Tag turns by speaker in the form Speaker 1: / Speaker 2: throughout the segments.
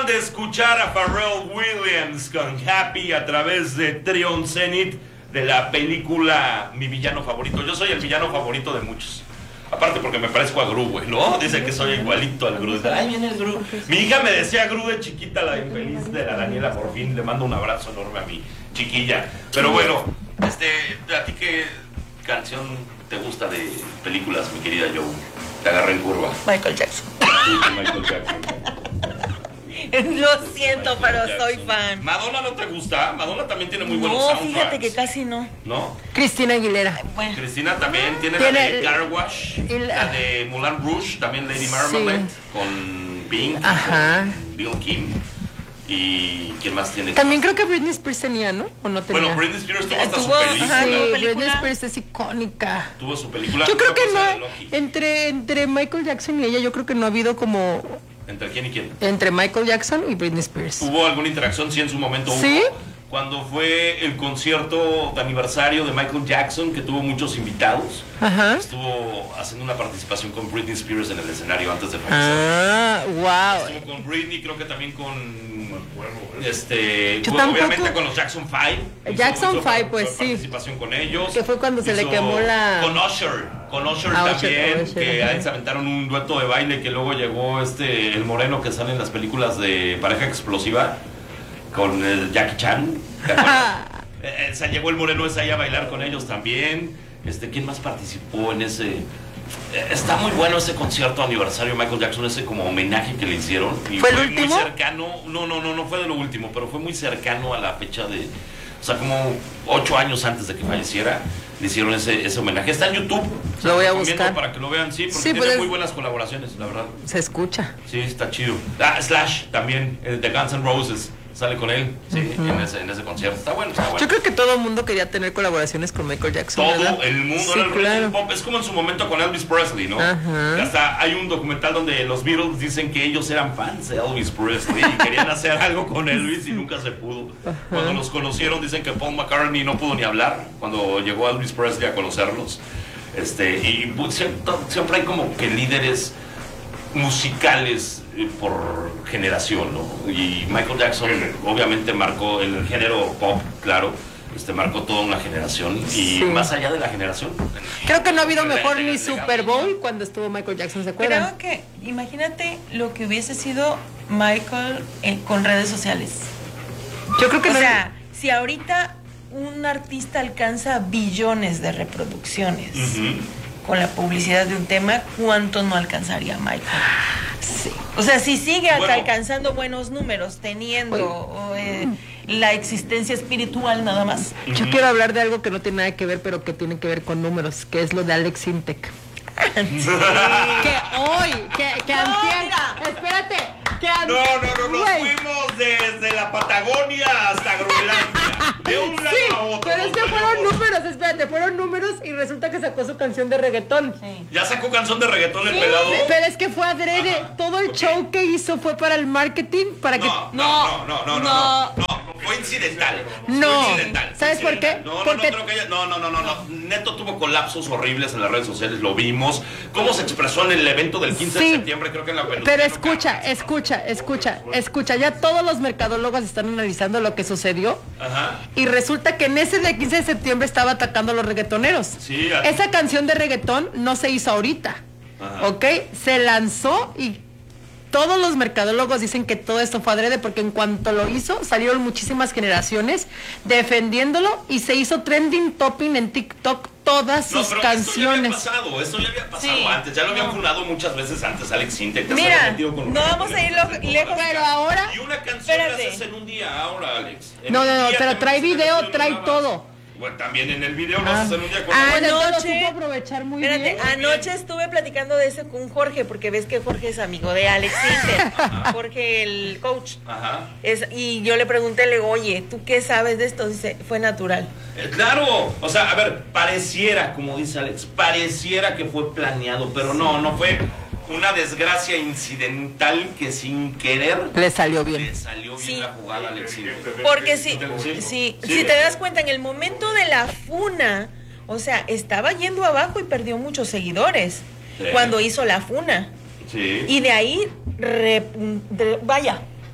Speaker 1: Acaban de escuchar a Pharrell Williams con Happy a través de Trion Zenith de la película Mi Villano Favorito. Yo soy el villano favorito de muchos. Aparte porque me parezco a Gru, güey, ¿no? Dice que soy igualito al Gru. Ahí viene el Gru. Mi hija me decía Gru de chiquita, la infeliz de la Daniela, por fin. Le mando un abrazo enorme a mi chiquilla. Pero bueno, ¿a ti qué canción te gusta de películas, mi querida Joe? Te agarré en curva.
Speaker 2: Michael Jackson.
Speaker 1: Michael Jackson.
Speaker 2: Lo siento, pero soy fan.
Speaker 1: ¿Madonna no te gusta? Madonna también tiene muy buenos soundtracks.
Speaker 2: No, fíjate que casi no.
Speaker 1: ¿No?
Speaker 3: Cristina Aguilera.
Speaker 2: Bueno.
Speaker 1: Cristina también tiene la de Car Wash, la de Moulin Rouge, también Lady Marmalade, con Pink, con Bill Kim. ¿Y quién más tiene?
Speaker 3: También creo que Britney Spears tenía, ¿no? ¿O no tenía?
Speaker 1: Bueno, Britney Spears tuvo hasta su
Speaker 3: Sí,
Speaker 1: película.
Speaker 3: Britney Spears es icónica.
Speaker 1: Tuvo su película.
Speaker 3: Yo creo que
Speaker 1: no.
Speaker 3: Entre Michael Jackson y ella, yo creo que no ha habido como...
Speaker 1: ¿Entre quién y quién?
Speaker 3: Entre Michael Jackson y Britney Spears.
Speaker 1: ¿Hubo alguna interacción? Sí, en su momento hubo.
Speaker 3: ¿Sí?
Speaker 1: Cuando fue el concierto de aniversario de Michael Jackson, que tuvo muchos invitados, estuvo haciendo una participación con Britney Spears en el escenario antes de fallecer.
Speaker 3: Ah, wow.
Speaker 1: Estuvo con Britney, creo que también con
Speaker 3: obviamente
Speaker 1: con los Jackson 5.
Speaker 3: Jackson 5, pues sí.
Speaker 1: Participación con ellos.
Speaker 3: Que fue cuando se le quemó la...
Speaker 1: Con Usher también, que ahí se aventaron un dueto de baile, que luego llegó el moreno que sale en las películas de Pareja Explosiva con el Jackie Chan. Se llegó el moreno ese ahí a bailar con ellos también. ¿Quién más participó en ese? Está muy bueno ese concierto aniversario de Michael Jackson, ese como homenaje que le hicieron. Y
Speaker 3: ¿Fue el último?
Speaker 1: Muy cercano, no fue de lo último, pero fue muy cercano a la fecha de, o sea, como 8 años antes de que falleciera, le hicieron ese homenaje. Está en YouTube.
Speaker 3: Lo voy a buscar.
Speaker 1: Para que lo vean, sí, porque tiene muy buenas colaboraciones, la verdad.
Speaker 3: Se escucha.
Speaker 1: Sí, está chido. Slash también, de Guns N' Roses. Sale con él, sí, en ese concierto. Está bueno.
Speaker 3: Yo creo que todo el mundo quería tener colaboraciones con Michael Jackson.
Speaker 1: Todo
Speaker 3: ¿verdad?
Speaker 1: el mundo
Speaker 3: sí,
Speaker 1: era el
Speaker 3: claro.
Speaker 1: pop. Es como en su momento con Elvis Presley, ¿no? Hasta hay un documental donde los Beatles dicen que ellos eran fans de Elvis Presley y querían hacer algo con Elvis y nunca se pudo. Cuando los conocieron, dicen que Paul McCartney no pudo ni hablar cuando llegó Elvis Presley a conocerlos. Y siempre hay como que líderes musicales por generación, ¿no? Y Michael Jackson obviamente marcó el género pop, claro, marcó toda una generación y más allá de la generación.
Speaker 3: Creo que no ha habido mejor ni Super Bowl cuando estuvo Michael Jackson, ¿se acuerdan?
Speaker 2: Creo que, imagínate lo que hubiese sido Michael con redes sociales.
Speaker 3: Yo creo que
Speaker 2: o sea, si ahorita un artista alcanza billones de reproducciones con la publicidad de un tema, ¿cuánto no alcanzaría Michael? Sí. O sea, si sigue alcanzando buenos números, teniendo la existencia espiritual nada más.
Speaker 3: Yo quiero hablar de algo que no tiene nada que ver, pero que tiene que ver con números, que es lo de Alex Intec.
Speaker 2: Sí.
Speaker 3: Que hoy, que antier, espérate, que
Speaker 1: No, nos fuimos desde la Patagonia hasta Groenlandia, de un lado a otro.
Speaker 3: Pero es que fueron números y resulta que sacó su canción de reggaetón.
Speaker 1: Sí. Ya sacó canción de reggaetón el pelado.
Speaker 3: Pero es que fue adrede, todo el show que hizo fue para el marketing, para que...
Speaker 1: No, fue incidental.
Speaker 3: No.
Speaker 1: Fue incidental.
Speaker 3: ¿Sabes por qué?
Speaker 1: Porque... creo que ella... No. Neto tuvo colapsos horribles en las redes sociales, lo vimos. Cómo se expresó en el evento del 15 de septiembre, creo que en la penúltima.
Speaker 3: Pero escucha, ya todos los mercadólogos están analizando lo que sucedió. Y resulta que en ese de 15 de septiembre estaba atacando a los reggaetoneros.
Speaker 1: Sí,
Speaker 3: esa canción de reggaetón no se hizo ahorita. ¿Ok? Se lanzó y todos los mercadólogos dicen que todo esto fue adrede porque en cuanto lo hizo salieron muchísimas generaciones defendiéndolo y se hizo trending topping en TikTok todas sus canciones.
Speaker 1: Esto ya había pasado antes, ya lo habían fundado muchas veces antes Alex Intec.
Speaker 2: Mira, no vamos a ir lejos,
Speaker 3: pero ahora...
Speaker 1: Y una canción la haces en un día ahora, Alex.
Speaker 3: No, pero trae video, trae todo.
Speaker 1: Bueno, también en el video lo haces en un día con
Speaker 3: Anoche, aprovechar muy bien.
Speaker 2: Anoche estuve platicando de eso con Jorge, porque ves que Jorge es amigo de Alex Intec, Jorge el coach. Y yo le pregunté, le digo, oye, ¿tú qué sabes de esto? Dice, fue natural.
Speaker 1: Claro, o sea, a ver, pareciera, como dice Alex, pareciera que fue planeado, pero no fue una desgracia incidental que sin querer
Speaker 3: le salió bien.
Speaker 1: Le salió bien la jugada, Alex.
Speaker 2: Porque si te das cuenta, en el momento de la funa, o sea, estaba yendo abajo y perdió muchos seguidores cuando hizo la funa.
Speaker 1: Sí.
Speaker 2: Y de ahí,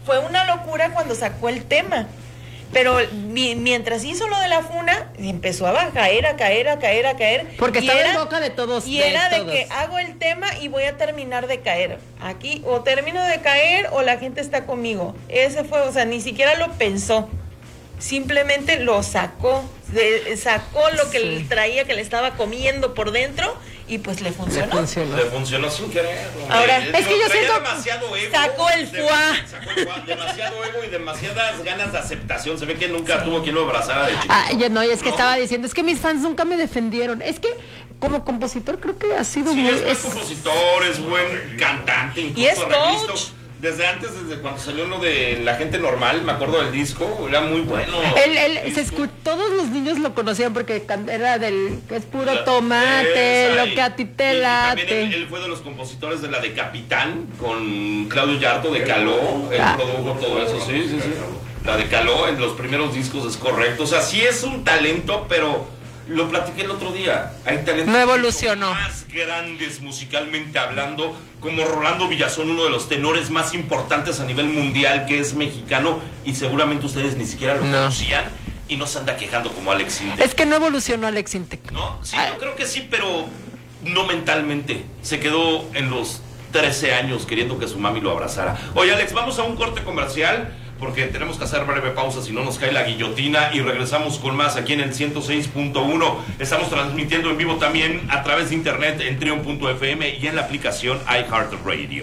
Speaker 2: fue una locura cuando sacó el tema. Pero mientras hizo lo de la funa, empezó a caer.
Speaker 3: Porque estaba en boca de todos.
Speaker 2: Y era de que hago el tema y voy a terminar de caer. Aquí o termino de caer o la gente está conmigo. Ese fue, o sea, ni siquiera lo pensó. Simplemente lo sacó. Sacó lo que le traía, que le estaba comiendo por dentro. Y pues le funcionó.
Speaker 1: Le funcionó sin querer.
Speaker 2: Ahora,
Speaker 3: es que yo siento
Speaker 1: demasiado ego,
Speaker 2: sacó el foie.
Speaker 1: Demasiado ego y demasiadas ganas de aceptación. Se ve que nunca tuvo quien lo abrazara de chico.
Speaker 3: Ya no, y es que estaba diciendo, es que mis fans nunca me defendieron. Es que como compositor creo que ha sido
Speaker 1: sí,
Speaker 3: muy...
Speaker 1: es buen compositor, es buen cantante, incluso
Speaker 2: y es coach.
Speaker 1: Desde cuando salió lo de La Gente Normal, me acuerdo del disco, era muy bueno.
Speaker 3: Todos los niños lo conocían porque era del que es puro tomate, lo que a ti te late.
Speaker 1: También él fue de los compositores de la de Capitán, con Claudio Yarto de Caló, él produjo todo eso, sí. La de Caló en los primeros discos es correcto, o sea, sí es un talento, pero... Lo platiqué el otro día. Hay talentos
Speaker 3: no evolucionó.
Speaker 1: Más grandes musicalmente hablando, como Rolando Villazón, uno de los tenores más importantes a nivel mundial, que es mexicano, y seguramente ustedes ni siquiera lo conocían, y no se anda quejando como Alex Intec.
Speaker 3: Es que no evolucionó Alex Intec.
Speaker 1: No, sí, yo creo que sí, pero no mentalmente. Se quedó en los 13 años queriendo que su mami lo abrazara. Oye, Alex, vamos a un corte comercial, porque tenemos que hacer breve pausa, si no nos cae la guillotina, y regresamos con más aquí en el 106.1. Estamos transmitiendo en vivo también a través de internet en trion.fm y en la aplicación iHeartRadio.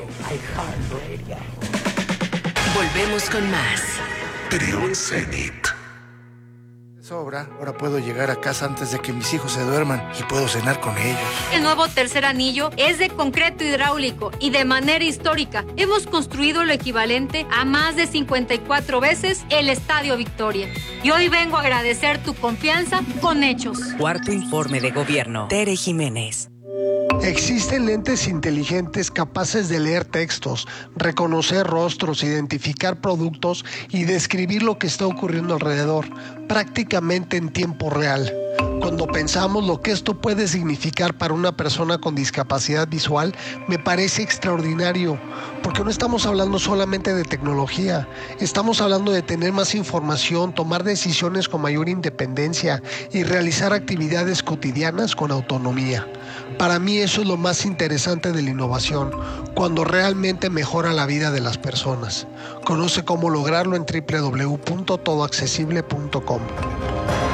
Speaker 4: Volvemos con más.
Speaker 5: Trion Zenit. Sobra, ahora puedo llegar a casa antes de que mis hijos se duerman y puedo cenar con ellos.
Speaker 6: El nuevo tercer anillo es de concreto hidráulico y de manera histórica hemos construido lo equivalente a más de 54 veces el Estadio Victoria. Y hoy vengo a agradecer tu confianza con hechos.
Speaker 4: Cuarto informe de gobierno. Tere Jiménez.
Speaker 7: Existen lentes inteligentes capaces de leer textos, reconocer rostros, identificar productos y describir lo que está ocurriendo alrededor, prácticamente en tiempo real. Cuando pensamos lo que esto puede significar para una persona con discapacidad visual, me parece extraordinario, porque no estamos hablando solamente de tecnología, estamos hablando de tener más información, tomar decisiones con mayor independencia y realizar actividades cotidianas con autonomía. Para mí eso es lo más interesante de la innovación, cuando realmente mejora la vida de las personas. Conoce cómo lograrlo en www.todoaccesible.com.